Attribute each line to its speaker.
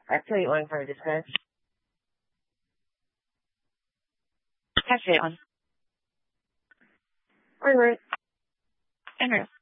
Speaker 1: Activate one for dispatch.
Speaker 2: Activate one.
Speaker 1: Alright.
Speaker 2: En route.